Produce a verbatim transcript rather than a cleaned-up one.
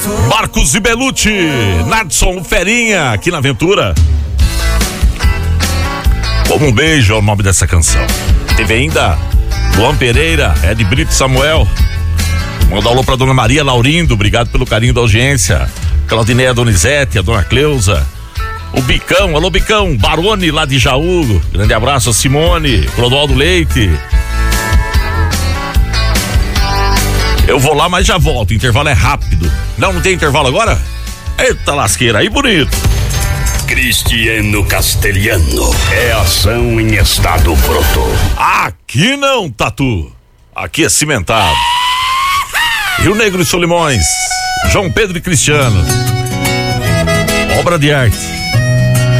Marcos e Belucci, Nadson Ferinha, aqui na Aventura. Como um beijo é o nome dessa canção. Teve ainda Luan Pereira, Ed Brito Samuel. Manda alô pra Dona Maria Laurindo, obrigado pelo carinho da audiência. Claudineia Donizete, a Dona Cleusa. O Bicão, alô Bicão, Barone lá de Jaú, grande abraço a Simone, Clodoaldo Leite. Eu vou lá, mas já volto, o intervalo é rápido. Não, não tem intervalo agora? Eita lasqueira, aí bonito. Cristiano Castelhano, é ação em estado bruto. Aqui não, Tatu, aqui é cimentado. Rio Negro e Solimões, João Pedro e Cristiano, obra de arte.